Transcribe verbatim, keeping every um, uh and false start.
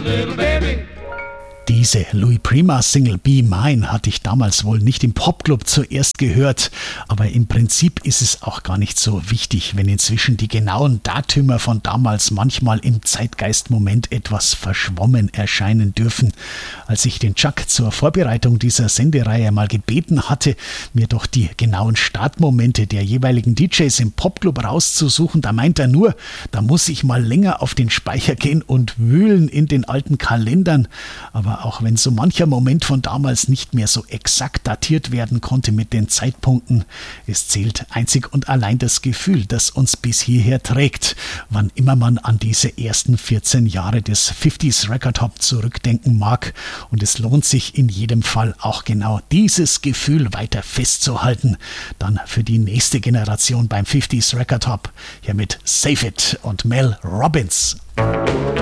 little baby. Diese Louis Prima-Single Be Mine hatte ich damals wohl nicht im Popclub zuerst gehört, aber im Prinzip ist es auch gar nicht so wichtig, wenn inzwischen die genauen Datümer von damals manchmal im Zeitgeistmoment etwas verschwommen erscheinen dürfen. Als ich den Chuck zur Vorbereitung dieser Sendereihe mal gebeten hatte, mir doch die genauen Startmomente der jeweiligen D Js im Popclub rauszusuchen, da meint er nur, da muss ich mal länger auf den Speicher gehen und wühlen in den alten Kalendern, aber auch wenn so mancher Moment von damals nicht mehr so exakt datiert werden konnte mit den Zeitpunkten, es zählt einzig und allein das Gefühl, das uns bis hierher trägt, wann immer man an diese ersten vierzehn Jahre des fünfziger Record Hop zurückdenken mag. Und es lohnt sich in jedem Fall auch genau dieses Gefühl weiter festzuhalten, dann für die nächste Generation beim fünfziger Record Hop. Hier mit Save It und Mel Robbins.